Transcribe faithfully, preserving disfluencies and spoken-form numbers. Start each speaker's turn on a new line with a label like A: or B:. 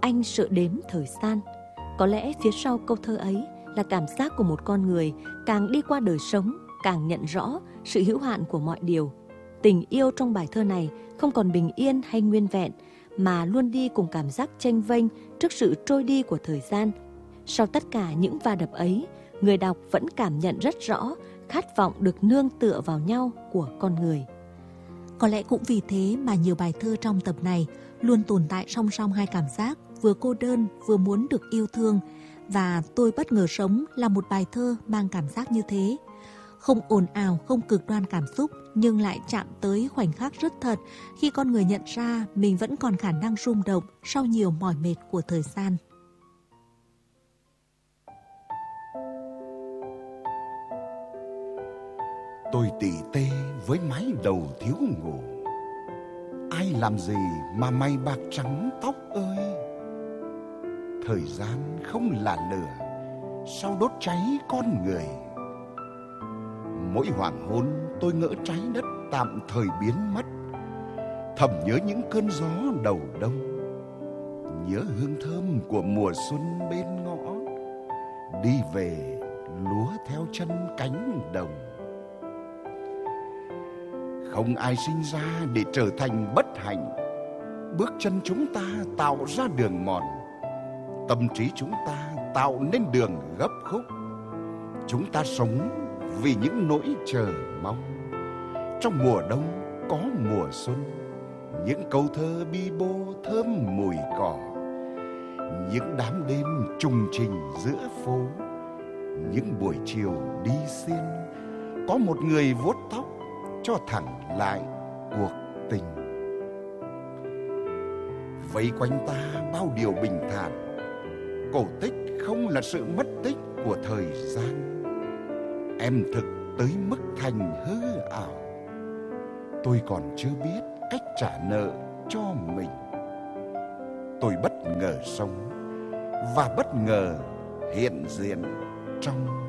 A: anh sợ đếm thời gian. Có lẽ phía sau câu thơ ấy là cảm giác của một con người càng đi qua đời sống, càng nhận rõ sự hữu hạn của mọi điều. Tình yêu trong bài thơ này không còn bình yên hay nguyên vẹn, mà luôn đi cùng cảm giác chênh vênh trước sự trôi đi của thời gian. Sau tất cả những va đập ấy, người đọc vẫn cảm nhận rất rõ khát vọng được nương tựa vào nhau của con người.
B: Có lẽ cũng vì thế mà nhiều bài thơ trong tập này luôn tồn tại song song hai cảm giác, vừa cô đơn vừa muốn được yêu thương. Và Tôi bất ngờ sống là một bài thơ mang cảm giác như thế. Không ồn ào, không cực đoan cảm xúc, nhưng lại chạm tới khoảnh khắc rất thật khi con người nhận ra mình vẫn còn khả năng rung động sau nhiều mỏi mệt của thời gian.
C: Tôi tỉ tê với mái đầu thiếu ngủ. Ai làm gì mà mày bạc trắng tóc ơi? Thời gian không là lửa, sao đốt cháy con người? Mỗi hoàng hôn tôi ngỡ trái đất tạm thời biến mất, thầm nhớ những cơn gió đầu đông, nhớ hương thơm của mùa xuân bên ngõ, đi về lúa theo chân cánh đồng. Không ai sinh ra để trở thành bất hạnh, bước chân chúng ta tạo ra đường mòn, tâm trí chúng ta tạo nên đường gấp khúc. Chúng ta sống vì những nỗi chờ mong. Trong mùa đông có mùa xuân, những câu thơ bi bô thơm mùi cỏ, những đám đêm trùng trình giữa phố, những buổi chiều đi xiên, có một người vuốt tóc cho thẳng lại cuộc tình. Vây quanh ta bao điều bình thản, cổ tích không là sự mất tích của thời gian. Em thực tới mức thành hư ảo, tôi còn chưa biết cách trả nợ cho mình. Tôi bất ngờ sống và bất ngờ hiện diện trong